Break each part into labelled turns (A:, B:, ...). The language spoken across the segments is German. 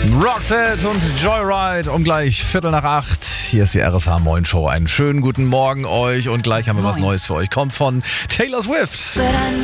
A: Roxette und Joyride um gleich 7:45. Hier ist die RSH Moin Show. Einen schönen guten Morgen euch und gleich haben wir was Neues für euch. Kommt von Taylor Swift.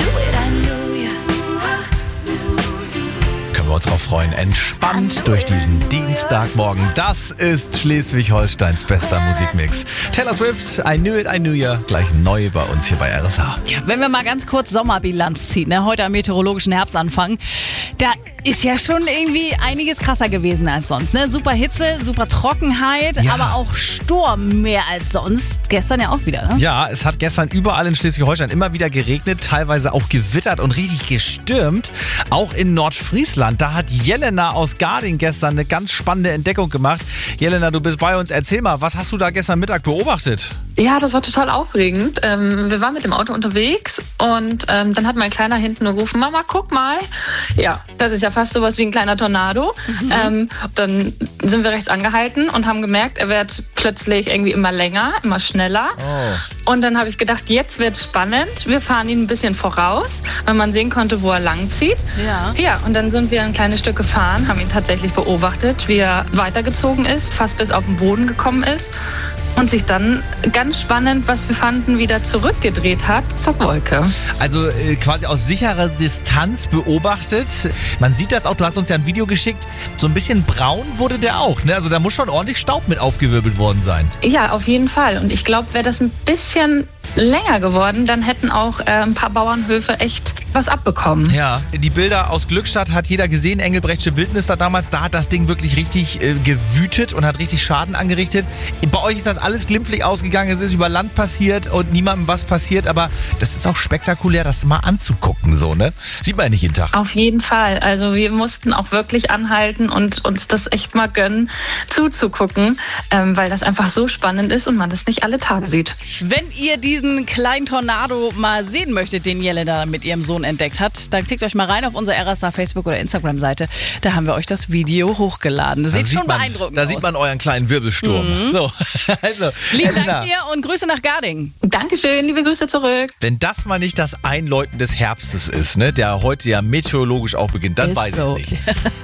A: Können wir uns drauf freuen. Entspannt durch diesen Dienstagmorgen. Das ist Schleswig-Holsteins bester Musikmix. Taylor Swift, I Knew It, I Knew Ya. Gleich neu bei uns hier bei RSH.
B: Ja, wenn wir mal ganz kurz Sommerbilanz ziehen, ne? Heute am meteorologischen Herbstanfang, da ist ja schon irgendwie einiges krasser gewesen als sonst. Ne? Super Hitze, super Trockenheit,
A: Ja.
B: aber auch Sturm mehr als sonst. Gestern ja auch wieder, ne?
A: Ja, es hat gestern überall in Schleswig-Holstein immer wieder geregnet, teilweise auch gewittert und richtig gestürmt. Auch in Nordfriesland, da hat Jelena aus Garding gestern eine ganz spannende Entdeckung gemacht. Jelena, du bist bei uns. Erzähl mal, was hast du da gestern Mittag beobachtet?
C: Ja, das war total aufregend. Wir waren mit dem Auto unterwegs und dann hat mein Kleiner hinten nur gerufen, Mama, guck mal. Ja, das ist ja fast sowas wie ein kleiner Tornado. Dann sind wir rechts angehalten und haben gemerkt, er wird plötzlich irgendwie immer länger, immer schneller.
A: Oh.
C: Und dann habe ich gedacht, jetzt wird's spannend. Wir fahren ihn ein bisschen voraus, weil man sehen konnte, wo er lang zieht.
B: Ja.
C: Ja, und dann sind wir ein kleines Stück gefahren, haben ihn tatsächlich beobachtet, wie er weitergezogen ist, fast bis auf den Boden gekommen ist. Und sich dann, ganz spannend, was wir fanden, wieder zurückgedreht hat zur Wolke.
A: Also quasi aus sicherer Distanz beobachtet. Man sieht das auch, du hast uns ja ein Video geschickt, so ein bisschen braun wurde der auch. Ne? Also da muss schon ordentlich Staub mit aufgewirbelt worden sein.
C: Ja, auf jeden Fall. Und ich glaube, wäre das ein bisschen länger geworden, dann hätten auch ein paar Bauernhöfe echt was abbekommen.
A: Ja, die Bilder aus Glückstadt hat jeder gesehen, Engelbrechtsche Wildnis da damals, da hat das Ding wirklich richtig gewütet und hat richtig Schaden angerichtet. Bei euch ist das alles glimpflich ausgegangen, es ist über Land passiert und niemandem was passiert, aber das ist auch spektakulär, das mal anzugucken, so, ne? Sieht man ja nicht jeden Tag.
C: Auf jeden Fall. Also wir mussten auch wirklich anhalten und uns das echt mal gönnen, zuzugucken, weil das einfach so spannend ist und man das nicht alle Tage sieht.
B: Wenn ihr diesen kleinen Tornado mal sehen möchtet, den Jelena mit ihrem Sohn entdeckt hat, dann klickt euch mal rein auf unsere RSH Facebook- oder Instagram-Seite. Da haben wir euch das Video hochgeladen. Das sieht schon beeindruckend aus.
A: Da sieht man euren kleinen Wirbelsturm. So, also,
B: Lieben
A: Jelena,
B: Dank dir und Grüße nach Garding.
C: Dankeschön, liebe Grüße zurück.
A: wenn das mal nicht das Einläuten des Herbstes ist, ne, der heute ja meteorologisch auch beginnt, dann
B: Ist
A: weiß
B: so.
A: ich nicht.